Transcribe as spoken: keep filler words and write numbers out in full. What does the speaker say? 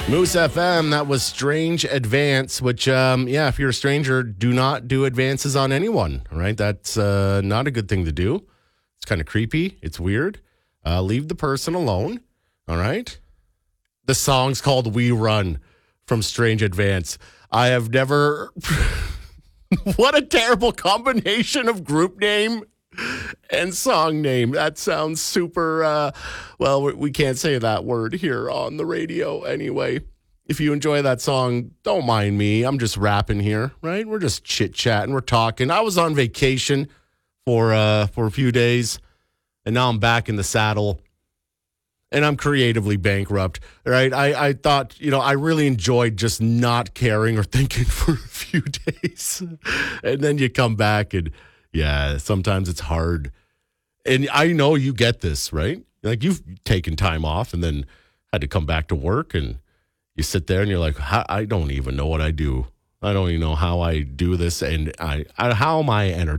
Moose F M, that was Strange Advance, which, um, yeah, if you're a stranger, do not do advances on anyone, all right? That's uh, not a good thing to do. It's kind of creepy. It's weird. Uh, leave the person alone, all right? The song's called We Run from Strange Advance. I have never... What a terrible combination of group name and song name. That sounds super, uh, well, we can't say that word here on the radio anyway. If you enjoy that song, don't mind me. I'm just rapping here, right? We're just chit-chatting. We're talking. I was on vacation for uh, for a few days, and now I'm back in the saddle, and I'm creatively bankrupt, right? I, I thought, you know, I really enjoyed just not caring or thinking for a few days, and then you come back and yeah, sometimes it's hard. And I know you get this, right? Like you've taken time off and then had to come back to work and you sit there and you're like, I don't even know what I do. I don't even know how I do this. And I, I how am I entertained?